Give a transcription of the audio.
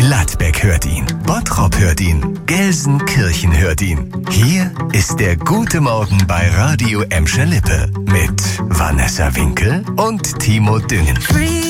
Gladbeck hört ihn, Bottrop hört ihn, Gelsenkirchen hört ihn. Hier ist der Gute Morgen bei Radio Emscher Lippe mit Vanessa Winkel und Timo Düngen.